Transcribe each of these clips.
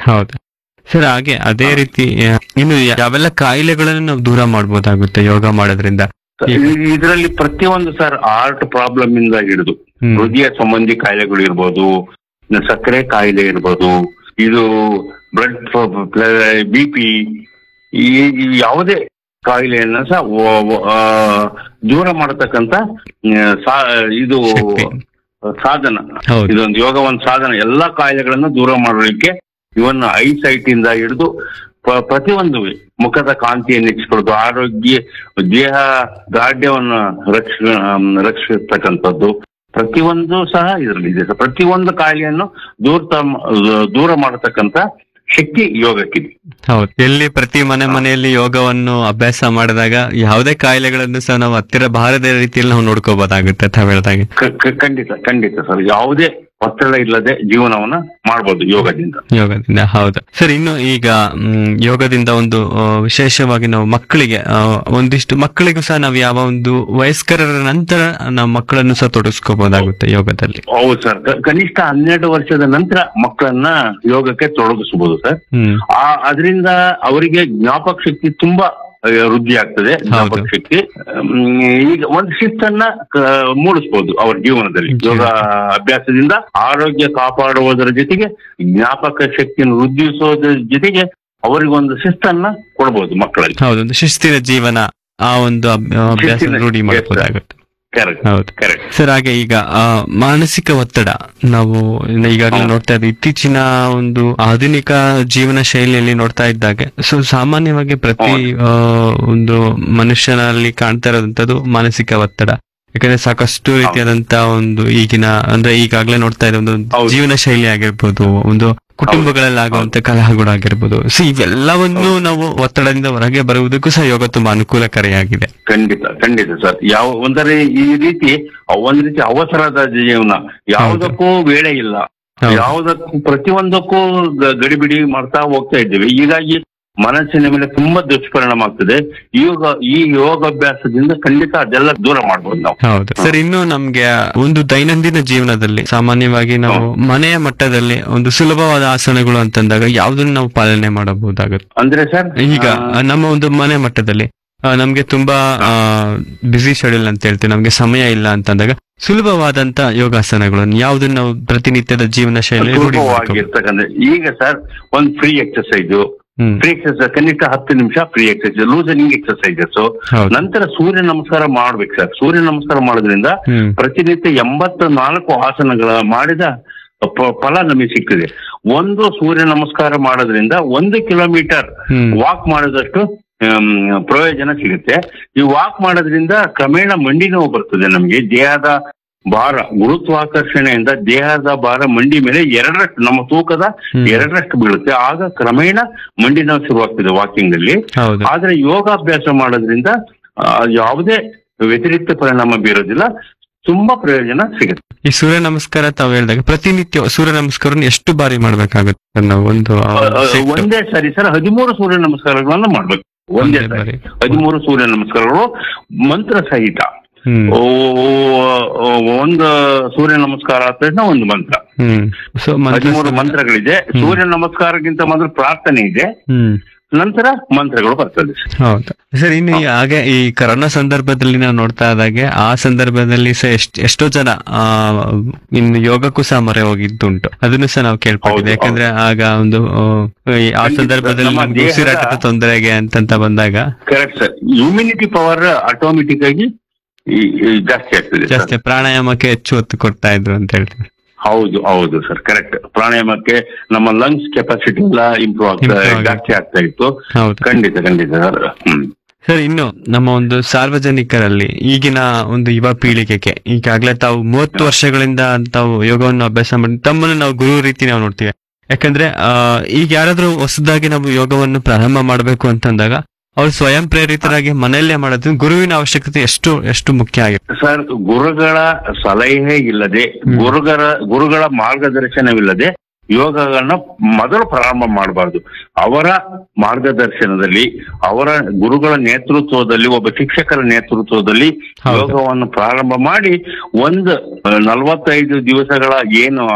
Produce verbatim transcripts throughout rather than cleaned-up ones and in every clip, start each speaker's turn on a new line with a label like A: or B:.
A: ಹೌದು ಸರ್. ಹಾಗೆ ಅದೇ ರೀತಿ ಆ, ಇನ್ನು ಯಾವೆಲ್ಲ ಕಾಯಿಲೆಗಳನ್ನು ನಾವು ದೂರ ಮಾಡ್ಬೋದಾಗುತ್ತೆ ಯೋಗ ಮಾಡೋದ್ರಿಂದ?
B: ಇದರಲ್ಲಿ ಪ್ರತಿಯೊಂದು ಸರ್, ಆರ್ಟ್ ಪ್ರಾಬ್ಲಮ್ ಇಂದ ಹಿಡಿದು
A: ಹ್ಮ್.
B: ಹೃದಯ ಸಂಬಂಧಿ ಕಾಯಿಲೆಗಳು ಇರ್ಬೋದು, ಸಕ್ಕರೆ ಕಾಯಿಲೆ ಇರ್ಬೋದು, ಇದು ಬ್ಲಡ್ ಬಿ ಪಿ, ಈ ಈ ಯಾವುದೇ ಕಾಯಿಲೆಯನ್ನ ಸಹ ವ- ವ- ಆ, ದೂರ ಮಾಡತಕ್ಕಂತ ಆ, ಸಾ- ಇದು
A: ಶಕ್ತಿ.
B: ಸಾಧನ.
A: ಹೌದು.
B: ಇದೊಂದು ಯೋಗ ಒಂದು ಸಾಧನ, ಎಲ್ಲಾ ಕಾಯಿಲೆಗಳನ್ನ ದೂರ ಮಾಡಲಿಕ್ಕೆ. ಇವನ್ ಐ ಸೈಟ್ ಇಂದ ಹಿಡಿದು ಪ- ಪ್ರತಿಯೊಂದು ಮುಖದ ಕಾಂತಿಯನ್ನು ಹೆಚ್ಚಿಕೊಳ್ಳೋದು, ಆರೋಗ್ಯ ದೇಹ ದಾರ್ಢ್ಯವನ್ನು ರಕ್ಷ ರಕ್ಷಿಸ್ತಕ್ಕಂಥದ್ದು ಪ್ರತಿಯೊಂದು ಸಹ ಇದರಲ್ಲಿ ಇದೆ. ಪ್ರತಿಯೊಂದು ಕಾಯಿಲೆಯನ್ನು ದೂರ ದೂರ ಮಾಡತಕ್ಕಂತ ಶಕ್ತಿ ಯೋಗಕ್ಕಿದೆ.
A: ಹೌದು. ಎಲ್ಲಿ ಪ್ರತಿ ಮನೆ ಮನೆಯಲ್ಲಿ ಯೋಗವನ್ನು ಅಭ್ಯಾಸ ಮಾಡಿದಾಗ ಯಾವುದೇ ಕಾಯಿಲೆಗಳನ್ನು ಸಹ ನಾವು ಹತ್ತಿರ ಬಾರದ ರೀತಿಯಲ್ಲಿ ನಾವು ನೋಡ್ಕೋಬಹುದಾಗುತ್ತೆ ಅಂತ ಹೇಳಿದಾಗೆ.
B: ಕ- ಕ- ಖಂಡಿತ ಖಂಡಿತ ಸರ್, ಯಾವುದೇ ಒತ್ತಡ ಇಲ್ಲದೆ ಜೀವನವನ್ನ ಮಾಡ್ಬೋದು ಯೋಗದಿಂದ.
A: ಯೋಗದಿಂದ. ಹೌದು ಸರ್. ಇನ್ನು ಈಗ ಮ್, ಯೋಗದಿಂದ ಒಂದು ಆ, ವಿಶೇಷವಾಗಿ ನಾವು ಮಕ್ಕಳಿಗೆ ಆ, ಒಂದಿಷ್ಟು ಮಕ್ಕಳಿಗೂ ಸಹ ನಾವು ಯಾವ ಒಂದು ವಯಸ್ಕರ ನಂತರ ನಾವು ಮಕ್ಕಳನ್ನು ಸಹ ತೊಡಗಿಸ್ಕೋಬಹುದಾಗುತ್ತೆ ಯೋಗದಲ್ಲಿ.
B: ಹೌದು ಸರ್, ಕ- ಕನಿಷ್ಠ ಹನ್ನೆರಡು ವರ್ಷದ ನಂತರ ಮಕ್ಕಳನ್ನ ಯೋಗಕ್ಕೆ ತೊಡಗಿಸಬಹುದು ಸರ್.
A: ಹ್ಮ್.
B: ಆ ಅದರಿಂದ ಅವರಿಗೆ ಜ್ಞಾಪಕ ಶಕ್ತಿ ತುಂಬಾ ಆ, ವೃದ್ಧಿ ಆಗ್ತದೆ. ಜ್ಞಾಪಕ ಶಕ್ತಿ ಹ್ಮ್, ಈಗ ಒಂದು ಶಿಸ್ತನ್ನ ಕ- ಮೂಡಿಸ್ಬೋದು ಅವರ ಜೀವನದಲ್ಲಿ. ಯೋಗ ಅಭ್ಯಾಸದಿಂದ ಆರೋಗ್ಯ ಕಾಪಾಡುವುದರ ಜೊತೆಗೆ ಜ್ಞಾಪಕ ಶಕ್ತಿಯನ್ನು ವೃದ್ಧಿಸೋದ್ರ ಜೊತೆಗೆ ಅವರಿಗೊಂದು ಶಿಸ್ತನ್ನ ಕೊಡ್ಬೋದು ಮಕ್ಕಳಲ್ಲಿ.
A: ಹೌದು. ಒಂದು ಶಿಸ್ತಿನ ಜೀವನ, ಆ ಒಂದು ಅಭ್- ಅಭ್ಯಾಸ
B: ಶಿಸ್ತಿನ-
A: ರೂಢಿ ಮಾಡಬಹುದಾಗುತ್ತೆ.
B: ಕರೆಕ್ಟ್
A: ಹೌದು
B: ಕರೆಕ್ಟ್
A: ಸರ್. ಹಾಗೆ ಈಗ ಆ, ಮಾನಸಿಕ ಒತ್ತಡ ನಾವು ಈಗಾಗಲೇ ನೋಡ್ತಾ ಇದ್ದೀವಿ. ಇತ್ತೀಚಿನ ಒಂದು ಆಧುನಿಕ ಜೀವನ ಶೈಲಿಯಲ್ಲಿ ನೋಡ್ತಾ ಇದ್ದಾಗೆ ಸೊ ಸಾಮಾನ್ಯವಾಗಿ ಪ್ರತಿ ಆ, ಒಂದು ಮನುಷ್ಯನಲ್ಲಿ ಕಾಣ್ತಾ ಇರೋದಂಥದ್ದು ಮಾನಸಿಕ ಒತ್ತಡ. ಯಾಕಂದ್ರೆ ಸಾಕಷ್ಟು ರೀತಿಯಾದಂತ ಒಂದು ಈಗಿನ ಅಂದ್ರೆ ಈಗಾಗಲೇ ನೋಡ್ತಾ ಇರೋ ಒಂದು
B: ಹೌದು.
A: ಜೀವನ ಶೈಲಿ ಆಗಿರ್ಬೋದು, ಒಂದು ಕುಟುಂಬಗಳಲ್ಲಿ ಆಗುವಂತ ಕಲಹಗಳಾಗಿರ್ಬೋದು. ಸೊ ಇವೆಲ್ಲವನ್ನು ನಾವು ಒತ್ತಡದಿಂದ ಹೊರಗೆ ಬರುವುದಕ್ಕೂ ಸಹ ಯೋಗ ತುಂಬಾ ಅನುಕೂಲಕಾರಿಯಾಗಿದೆ.
B: ಖಂಡಿತ ಖಂಡಿತ ಸರ್. ಯಾವ ಒಂದರೆ ಈ ರೀತಿ ಒಂದ್ ರೀತಿ ಅವಸರದ ಜೀವನ, ಯಾವುದಕ್ಕೂ ವೇಳೆ ಇಲ್ಲ,
A: ಹೌದು.
B: ಯಾವುದಕ್ಕೂ ಪ್ರತಿಯೊಂದಕ್ಕೂ ಗ- ಗಡಿಬಿಡಿ ಮಾಡ್ತಾ ಹೋಗ್ತಾ ಇದ್ದೇವೆ. ಹೀಗಾಗಿ ಮನಸ್ಸಿನ ಮೇಲೆ ತುಂಬಾ ದುಷ್ಪರಿಣಾಮ ಆಗ್ತದೆ. ಯೋಗ ಈ ಯೋಗಾಭ್ಯಾಸದಿಂದ ಖಂಡಿತ ಅದೆಲ್ಲ ದೂರ ಮಾಡ್ಬೋದು ನಾವು.
A: ಹೌದು ಸರ್. ಇನ್ನು ನಮ್ಗೆ ಒಂದು ದೈನಂದಿನ ಜೀವನದಲ್ಲಿ ಸಾಮಾನ್ಯವಾಗಿ ನಾವು ಮನೆಯ ಮಟ್ಟದಲ್ಲಿ ಒಂದು ಸುಲಭವಾದ ಆಸನಗಳು ಅಂತಂದಾಗ ಯಾವ್ದನ್ನ ನಾವು ಪಾಲನೆ ಮಾಡಬಹುದಾಗುತ್ತೆ?
B: ಅಂದ್ರೆ ಸರ್
A: ಈಗ ನಮ್ಮ ಒಂದು ಮನೆ ಮಟ್ಟದಲ್ಲಿ ಆ, ನಮ್ಗೆ ತುಂಬಾ ಬಿಸಿ ಶೆಡ್ಯೂಲ್ ಅಂತ ಹೇಳ್ತೀವಿ, ನಮ್ಗೆ ಸಮಯ ಇಲ್ಲ ಅಂತಂದಾಗ ಸುಲಭವಾದಂತ ಯೋಗಾಸನಗಳನ್ನು ಯಾವ್ದನ್ನ ನಾವು ಪ್ರತಿನಿತ್ಯದ ಜೀವನ ಶೈಲಿ ರೂಢಿ ಮಾಡ್ಕೋಬೇಕು?
B: ಸುಲಭವಾಗಿರ್ತಕ್ಕಂಥ ಈಗ ಸರ್ ಒಂದು ಫ್ರೀ ಎಕ್ಸರ್ಸೈಸ್,
A: ಹ್ಮ್.
B: ಫ್ರೀ ಎಕ್ಸರ್ಸೈಸ್ ಕನಿಷ್ಠ ಹತ್ತು ನಿಮಿಷ ಫ್ರೀ ಎಕ್ಸರ್ಸೈಸ್, ಲೂಸನಿಂಗ್ ಎಕ್ಸರ್ಸೈಸಸ್.
A: ಹೌದು.
B: ನಂತರ ಸೂರ್ಯ ನಮಸ್ಕಾರ ಮಾಡ್ಬೇಕು ಸರ್. ಸೂರ್ಯ ನಮಸ್ಕಾರ ಮಾಡೋದ್ರಿಂದ
A: ಹ್ಮ್.
B: ಪ್ರತಿನಿತ್ಯ ಎಂಬತ್ತ ನಾಲ್ಕು ಆಸನಗಳ ಮಾಡಿದ ಪ- ಫಲ ನಮಗೆ ಸಿಗ್ತದೆ. ಒಂದು ಸೂರ್ಯ ನಮಸ್ಕಾರ ಮಾಡೋದ್ರಿಂದ ಒಂದು ಕಿಲೋಮೀಟರ್
A: ಹ್ಮ್.
B: ವಾಕ್ ಮಾಡೋದಷ್ಟು ಆಮ್, ಪ್ರಯೋಜನ ಸಿಗುತ್ತೆ. ಈ ವಾಕ್ ಮಾಡೋದ್ರಿಂದ ಕ್ರಮೇಣ ಮಂಡಿ ನೋವು ಬರ್ತದೆ ನಮ್ಗೆ. ದೇಹದ ಭಾರ, ಗುರುತ್ವಾಕರ್ಷಣೆಯಿಂದ ದೇಹದ ಭಾರ ಮಂಡಿ ಮೇಲೆ ಎರಡರಷ್ಟು, ನಮ್ಮ ತೂಕದ
A: ಹ್ಮ್.
B: ಎರಡರಷ್ಟು ಬೀಳುತ್ತೆ. ಆಗ ಕ್ರಮೇಣ ಮಂಡಿ ನೋವು ಶುರುವಾಗ್ತದೆ ವಾಕಿಂಗ್ ಅಲ್ಲಿ.
A: ಹೌದು.
B: ಆದ್ರೆ ಯೋಗಾಭ್ಯಾಸ ಮಾಡೋದ್ರಿಂದ ಆ, ಯಾವುದೇ ವ್ಯತಿರಿಕ್ತ ಪರಿಣಾಮ ಬೀರೋದಿಲ್ಲ, ತುಂಬಾ ಪ್ರಯೋಜನ ಸಿಗುತ್ತೆ.
A: ಈ ಸೂರ್ಯ ನಮಸ್ಕಾರ ತಾವು ಹೇಳಿದಾಗ ಪ್ರತಿನಿತ್ಯ ಸೂರ್ಯ ನಮಸ್ಕಾರ ಎಷ್ಟು ಬಾರಿ ಮಾಡ್ಬೇಕಾಗುತ್ತೆ ಸರ್ ನಾವು? ಒಂದು ಆ,
B: ಆ,
A: set.
B: ಒಂದೇ ಸರಿ ಸರ್ ಹದಿಮೂರು ಸೂರ್ಯ ನಮಸ್ಕಾರಗಳನ್ನ ಮಾಡ್ಬೇಕು. ಒಂದೇ
A: ಒಂದೇ
B: ಸರಿ
A: ಬಾರಿ.
B: ಹದಿಮೂರು ಸೂರ್ಯ ನಮಸ್ಕಾರಗಳು ಮಂತ್ರ ಸಹಿತ.
A: ಹ್ಮ್.
B: ಓ, ಓ, ಒಂದು ಸೂರ್ಯ ನಮಸ್ಕಾರ ಆದ ತಕ್ಷಣ ಒಂದು ಮಂತ್ರ.
A: ಹ್ಮ್. ಸೊ
B: ಹದಿಮೂರು ಮಂತ್ರಗಳಿದೆ. ಸೂರ್ಯ ನಮಸ್ಕಾರಕ್ಕಿಂತ ಮೊದಲು ಪ್ರಾರ್ಥನೆ ಇದೆ,
A: ಹ್ಮ್.
B: ನಂತರ ಮಂತ್ರಗಳು ಬರ್ತದೆ.
A: ಹೌದು ಸರ್. ಇನ್ನು ಈ ಹಾಗೆ ಈ ಕರೋನಾ ಸಂದರ್ಭದಲ್ಲಿ ನಾವು ನೋಡ್ತಾ ಇದ್ದಾಗೆ ಆ ಸಂದರ್ಭದಲ್ಲಿ ಸಹ ಎಷ್ಟ್ ಎಷ್ಟೋ ಜನ ಆ ಇನ್ನು ಯೋಗಕ್ಕೂ ಸಹ ಮೊರೆ ಹೋಗಿದ್ದುಂಟು. ಅದನ್ನು ಸಹ ನಾವು ಕೇಳ್ಪಟ್ಟಿದೆ.
B: ಹೌದು,
A: ಯಾಕಂದ್ರೆ ಆಗ ಒಂದು ಆ, ಈ ಆ
B: ಖಂಡಿತ.
A: ಸಂದರ್ಭದಲ್ಲಿ
B: ನಮ್ಮ
A: ನಮ್ಗೆ
B: ದೇಹದ-
A: ಉಸಿರಾಟದ ತೊಂದರೆಗೆ ಅಂತಂತ ಬಂದಾಗ
B: correct sir. Immunity power automatic ಆಗಿ ಈ- ಈ ಜಾಸ್ತಿ ಆಗ್ತದೆ ಸರ್.
A: ಜಾಸ್ತಿ ಪ್ರಾಣಾಯಾಮಕ್ಕೆ ಹೆಚ್ಚು ಒತ್ತು ಕೊಡ್ತಾ ಇದ್ರು ಅಂತ ಹೇಳ್ತೀವಿ.
B: ಹೌದು ಹೌದು ಸರ್, ಕರೆಕ್ಟ್. ಪ್ರಾಣಾಯಾಮಕ್ಕೆ ನಮ್ಮ ಲಂಗ್ಸ್ ಕೆಪಾಸಿಟಿ ಎಲ್ಲ ಇಂಪ್ರೂವ್ ಆಗ್ತಾ
A: Improve ಆಗುತ್ತೆ.
B: ಜಾಸ್ತಿ ಆಗ್ತಾ ಇತ್ತು.
A: ಹೌದು
B: ಖಂಡಿತ ಖಂಡಿತ ಸರ್. ಹ್ಮ್
A: ಸರ್. ಇನ್ನು ನಮ್ಮ ಒಂದು ಸಾರ್ವಜನಿಕರಲ್ಲಿ ಈಗಿನ ಒಂದು ಯುವ ಪೀಳಿಗೆಗೆ ಈಗಾಗಲೇ ತಾವು ಮೂವತ್ತು ವರ್ಷಗಳಿಂದ ತಾವು ಯೋಗವನ್ನು ಅಭ್ಯಾಸ ಮಾಡಿ ತಮ್ಮನ್ನು ನಾವು ಗುರು ರೀತಿ ನಾವು ನೋಡ್ತೀವಿ. ಯಾಕಂದ್ರೆ ಆ ಈಗ ಯಾರಾದ್ರೂ ಹೊಸದಾಗಿ ನಾವು ಯೋಗವನ್ನು ಪ್ರಾರಂಭ ಮಾಡಬೇಕು ಅಂತಂದಾಗ ಅವ್ರು ಸ್ವಯಂ ಪ್ರೇರಿತರಾಗಿ ಮನೆಯಲ್ಲೇ ಮಾಡೋದು ಗುರುವಿನ ಅವಶ್ಯಕತೆ ಎಷ್ಟು ಎಷ್ಟು ಮುಖ್ಯ ಆಗಿದೆ
B: ಸರ್. ಗುರುಗಳ ಸಲಹೆ ಇಲ್ಲದೆ, ಗುರುಗಳ ಗುರುಗಳ ಮಾರ್ಗದರ್ಶನವಿಲ್ಲದೆ ಯೋಗಗಳನ್ನ ಮೊದಲು ಪ್ರಾರಂಭ ಮಾಡಬಾರ್ದು. ಅವರ ಮಾರ್ಗದರ್ಶನದಲ್ಲಿ, ಅವರ ಗುರುಗಳ ನೇತೃತ್ವದಲ್ಲಿ, ಒಬ್ಬ ಶಿಕ್ಷಕರ ನೇತೃತ್ವದಲ್ಲಿ ಯೋಗವನ್ನು ಪ್ರಾರಂಭ ಮಾಡಿ ಒಂದು ನಲವತ್ತೈದು ದಿವಸಗಳ ಏನು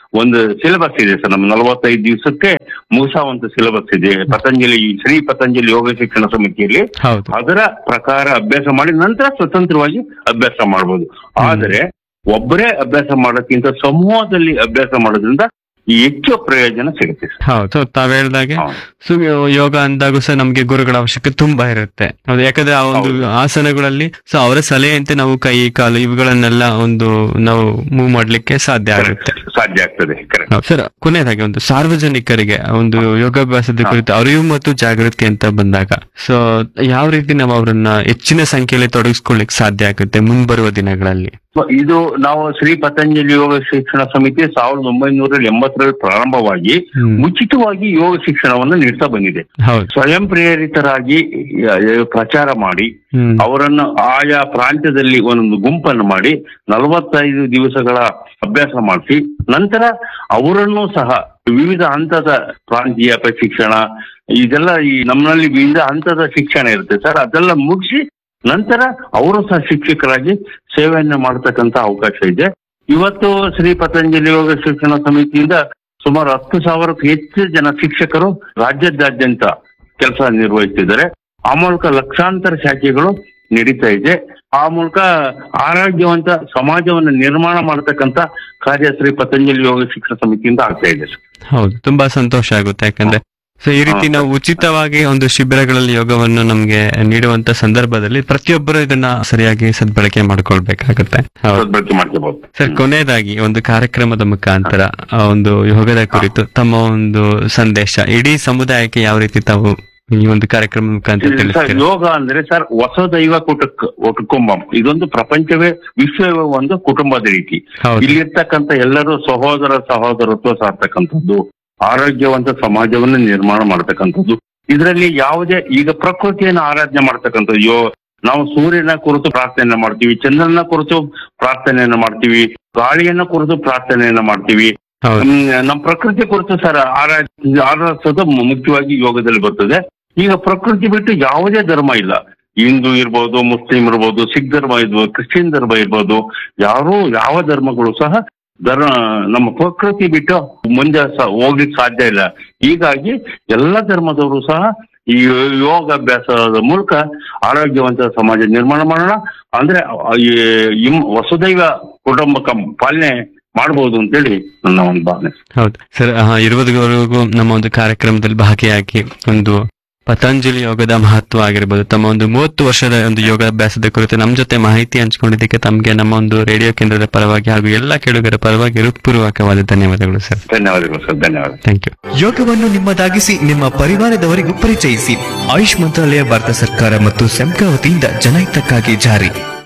B: ಒಂದು ಸಿಲೆಬಸ್ ಇದೆ ಸರ್, ನಮ್ಮ ನಲವತ್ತೈದು ದಿವಸಕ್ಕೆ ಮುಗಿಸುವಂತ ಸಿಲೆಬಸ್ ಇದೆ ಪತಂಜಲಿ ಶ್ರೀ ಪತಂಜಲಿ ಯೋಗ ಶಿಕ್ಷಣ ಸಮಿತಿಯಲ್ಲಿ.
A: ಹೌದು.
B: ಅದರ ಪ್ರಕಾರ ಅಭ್ಯಾಸ ಮಾಡಿ ನಂತರ ಸ್ವತಂತ್ರವಾಗಿ ಅಭ್ಯಾಸ ಮಾಡ್ಬೋದು. ಆದರೆ ಒಬ್ಬರೇ ಅಭ್ಯಾಸ ಮಾಡೋಕ್ಕಿಂತ ಸಮೂಹದಲ್ಲಿ ಅಭ್ಯಾಸ ಮಾಡೋದ್ರಿಂದ ಹೆಚ್ಚು ಪ್ರಯೋಜನ ಸಿಗುತ್ತೆ ಸರ್.
A: ಹೌದು. ಸೊ ತಾವ್ ಹೇಳ್ದಾಗೆ
B: ಹೌದು.
A: ಸೊ ಯೋಗ ಅಂದಾಗೂ ಸಹ ನಮ್ಗೆ ಗುರುಗಳ ಅವಶ್ಯಕತೆ ತುಂಬಾ ಇರುತ್ತೆ. ಹೌದು, ಯಾಕಂದ್ರೆ ಆ ಒಂದು
B: ಹೌದು.
A: ಆಸನಗಳಲ್ಲಿ ಸೊ ಅವರ ಸಲಹೆಯಂತೆ ನಾವು ಕೈ ಕಾಲು ಇವುಗಳನ್ನೆಲ್ಲ ಒಂದು ನಾವು ಮೂವ್ ಮಾಡ್ಲಿಕ್ಕೆ ಸಾಧ್ಯ ಆಗುತ್ತೆ.
B: ಸಾಧ್ಯ ಆಗ್ತದೆ. ಕರೆಕ್ಟ್.
A: ಹೌದು. ಸರ್, ಕೊನೆಯದಾಗಿ ಒಂದು ಸಾರ್ವಜನಿಕರಿಗೆ ಒಂದು ಯೋಗಾಭ್ಯಾಸದ ಕುರಿತು ಅರಿವು ಮತ್ತು ಜಾಗೃತಿ ಅಂತ ಬಂದಾಗ ಸೊ ಯಾವ ರೀತಿ ನಾವು ಅವರನ್ನ ಹೆಚ್ಚಿನ ಸಂಖ್ಯೆಯಲ್ಲಿ ತೊಡಗಿಸ್ಕೊಳ್ಳಿಕ್ ಸಾಧ್ಯ ಆಗುತ್ತೆ ಮುಂಬರುವ ದಿನಗಳಲ್ಲಿ?
B: ಇದು ನಾವು ಶ್ರೀ ಪತಂಜಲಿ ಯೋಗ ಶಿಕ್ಷಣ ಸಮಿತಿ ಸಾವಿರದ ಒಂಬೈನೂರ ಎಂಬತ್ತರಲ್ಲಿ ಪ್ರಾರಂಭವಾಗಿ
A: ಹ್ಮ್.
B: ಉಚಿತವಾಗಿ ಯೋಗ ಶಿಕ್ಷಣವನ್ನು ನೀಡ್ತಾ ಬಂದಿದೆ.
A: ಹೌದು.
B: ಸ್ವಯಂ ಪ್ರೇರಿತರಾಗಿ ಆ, ಪ್ರಚಾರ ಮಾಡಿ
A: ಹ್ಮ್.
B: ಅವರನ್ನು ಆಯಾ ಪ್ರಾಂತ್ಯದಲ್ಲಿ ಒಂದೊಂದು ಗುಂಪನ್ನು ಮಾಡಿ ನಲವತ್ತೈದು ದಿವಸಗಳ ಅಭ್ಯಾಸ ಮಾಡಿಸಿ ನಂತರ ಅವರನ್ನು ಸಹ ವಿವಿಧ ಹಂತದ ಪ್ರಾಂತೀಯ ಪ್ರಶಿಕ್ಷಣ ಇದೆಲ್ಲ ಈ ನಮ್ಮಲ್ಲಿ ವಿವಿಧ ಹಂತದ ಶಿಕ್ಷಣ ಇರುತ್ತೆ ಸರ್, ಅದೆಲ್ಲ ಮುಗಿಸಿ ನಂತರ ಅವರು ಸಹ ಶಿಕ್ಷಕರಾಗಿ ಸೇವೆಯನ್ನು ಮಾಡತಕ್ಕಂತ ಅವಕಾಶ ಇದೆ. ಇವತ್ತು ಶ್ರೀ ಪತಂಜಲಿ ಯೋಗ ಶಿಕ್ಷಣ ಸಮಿತಿಯಿಂದ ಸುಮಾರು ಹತ್ತು ಸಾವಿರಕ್ಕೂ ಹೆಚ್ಚು ಜನ ಶಿಕ್ಷಕರು ರಾಜ್ಯದಾದ್ಯಂತ ಕೆಲಸ ನಿರ್ವಹಿಸ್ತಿದ್ದಾರೆ. ಆ ಮೂಲಕ ಲಕ್ಷಾಂತರ ಶಾಖೆಗಳು ನಡೀತಾ ಇದೆ. ಆ ಮೂಲಕ ಆರೋಗ್ಯವಂತ ಸಮಾಜವನ್ನು ನಿರ್ಮಾಣ ಮಾಡತಕ್ಕಂತ ಕಾರ್ಯ ಶ್ರೀ ಪತಂಜಲಿ ಯೋಗ ಶಿಕ್ಷಣ ಸಮಿತಿಯಿಂದ ಆಗ್ತಾ ಇದೆ.
A: ಹೌದು, ತುಂಬಾ ಸಂತೋಷ ಆಗುತ್ತೆ. ಯಾಕಂದ್ರೆ ಸೊ ಈ ರೀತಿ ನಾವು ಉಚಿತವಾಗಿ ಒಂದು ಶಿಬಿರಗಳಲ್ಲಿ ಯೋಗವನ್ನು ನಮ್ಗೆ ನೀಡುವಂತ ಸಂದರ್ಭದಲ್ಲಿ ಪ್ರತಿಯೊಬ್ಬರು ಇದನ್ನ ಸರಿಯಾಗಿ ಸದ್ಬಳಕೆ ಮಾಡ್ಕೊಳ್ಬೇಕಾಗತ್ತೆ. ಹೌದು
B: ಬಳಕೆ ಮಾಡ್ಕೋಬಹುದು
A: ಸರ್. ಕೊನೆಯದಾಗಿ ಒಂದು ಕಾರ್ಯಕ್ರಮದ ಮುಖಾಂತರ ಆ ಒಂದು ಯೋಗದ ಕುರಿತು ತಮ್ಮ ಒಂದು ಸಂದೇಶ ಇಡೀ ಸಮುದಾಯಕ್ಕೆ ಯಾವ ರೀತಿ ತಾವು ಈ ಒಂದು ಕಾರ್ಯಕ್ರಮ ಮುಖಾಂತರ
B: ಸರ್,
A: ತಿಳಿಸ್ತೀರಾ?
B: ಯೋಗ ಅಂದ್ರೆ ಸರ್ ಹೊಸ ದೈವ ಕುಟುಕ್ ಕುಟುಂಬಂ. ಇದೊಂದು ಪ್ರಪಂಚವೇ ವಿಶ್ವವೇ ಒಂದು ಕುಟುಂಬದ ರೀತಿ.
A: ಹೌದು.
B: ಇಲ್ಲಿರ್ತಕ್ಕಂಥ ಎಲ್ಲರೂ ಸಹೋದರ ಸಹೋದರತ್ವ ಸಾರ್ತಕ್ಕಂಥದ್ದು, ಆರೋಗ್ಯವಂತ ಸಮಾಜವನ್ನು ನಿರ್ಮಾಣ ಮಾಡತಕ್ಕಂಥದ್ದು. ಇದರಲ್ಲಿ ಯಾವುದೇ ಈಗ ಪ್ರಕೃತಿಯನ್ನು ಆರಾಧನೆ ಮಾಡ್ತಕ್ಕಂಥದ್ದು. ಯೋ ನಾವು ಸೂರ್ಯನ ಕುರಿತು ಪ್ರಾರ್ಥನೆಯನ್ನ ಮಾಡ್ತೀವಿ, ಚಂದ್ರನ ಕುರಿತು ಪ್ರಾರ್ಥನೆಯನ್ನ ಮಾಡ್ತೀವಿ, ಗಾಳಿಯನ್ನ ಕುರಿತು ಪ್ರಾರ್ಥನೆಯನ್ನ ಮಾಡ್ತೀವಿ.
A: ಹೌದು.
B: ಹ್ಮ್, ನಮ್ಮ ಪ್ರಕೃತಿ ಕುರಿತು ಸರ್ ಆರಾ ಆರಾಧಿಸೋದು ಮುಖ್ಯವಾಗಿ ಯೋಗದಲ್ಲಿ ಬರ್ತದೆ. ಈಗ ಪ್ರಕೃತಿ ಬಿಟ್ಟು ಯಾವುದೇ ಧರ್ಮ ಇಲ್ಲ. ಹಿಂದೂ ಇರ್ಬೋದು, ಮುಸ್ಲಿಂ ಇರ್ಬೋದು, ಸಿಖ್ ಧರ್ಮ ಇರ್ಬೋದು, ಕ್ರಿಶ್ಚಿಯನ್ ಧರ್ಮ ಇರ್ಬೋದು, ಯಾರು ಯಾವ ಧರ್ಮಗಳು ಸಹ ಧರ್ಮ ನಮ್ಮ ಪ್ರಕೃತಿ ಬಿಟ್ಟು ಮುಂದೆ ಹೋಗ್ಲಿಕ್ಕೆ ಸಾಧ್ಯ ಇಲ್ಲ. ಹೀಗಾಗಿ ಎಲ್ಲ ಧರ್ಮದವರು ಸಹ ಈ ಯೋಗಾಭ್ಯಾಸದ ಮೂಲಕ ಆರೋಗ್ಯವಂತ ಸಮಾಜ ನಿರ್ಮಾಣ ಮಾಡೋಣ. ಅಂದ್ರೆ ಈ ವಸುದೈವ ಕುಟುಂಬಕಂ ಪಾಲನೆ ಮಾಡಬಹುದು ಅಂತೇಳಿ ನನ್ನ ಒಂದು ಭಾವನೆ.
A: ಹೌದು ಸರ್. ಇರುವುದವರೆಗೂ ನಮ್ಮ ಒಂದು ಕಾರ್ಯಕ್ರಮದಲ್ಲಿ ಭಾಗಿಯಾಗಿ ಒಂದು ಪತಂಜಲಿ ಯೋಗದ ಮಹತ್ವ ಆಗಿರ್ಬೋದು, ತಮ್ಮ ಒಂದು ಮೂವತ್ತು ವರ್ಷದ ಒಂದು ಯೋಗಾಭ್ಯಾಸದ ಕುರಿತು ನಮ್ಮ ಜೊತೆ ಮಾಹಿತಿ ಹಂಚಿಕೊಂಡಿದ್ದಕ್ಕೆ ತಮಗೆ ನಮ್ಮ ಒಂದು ರೇಡಿಯೋ ಕೇಂದ್ರದ ಪರವಾಗಿ ಹಾಗೂ ಎಲ್ಲ ಕೇಳುಗರ ಪರವಾಗಿ ಹೃತ್ಪೂರ್ವಕವಾದ ಧನ್ಯವಾದಗಳು ಸರ್.
B: ಧನ್ಯವಾದಗಳು ಸರ್. ಧನ್ಯವಾದ.
A: Thank you.
C: ಯೋಗವನ್ನು ನಿಮ್ಮದಾಗಿಸಿ ನಿಮ್ಮ ಪರಿವಾರದವರಿಗೂ ಪರಿಚಯಿಸಿ. ಆಯುಷ್ ಮಂತ್ರಾಲಯ, ಭಾರತ ಸರ್ಕಾರ ಮತ್ತು ಸೆಮ್ಕಾ ವತಿಯಿಂದ ಜನಹಿತಕ್ಕಾಗಿ ಜಾರಿ.